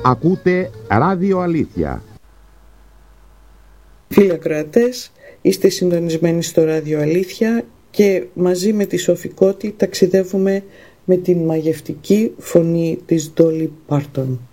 Ακούτε Ράδιο Αλήθεια. Φίλοι ακροατές, είστε συντονισμένοι στο Ράδιο Αλήθεια και μαζί με τη Σοφή Κώτη ταξιδεύουμε με την μαγευτική φωνή της Ντόλι Πάρτον.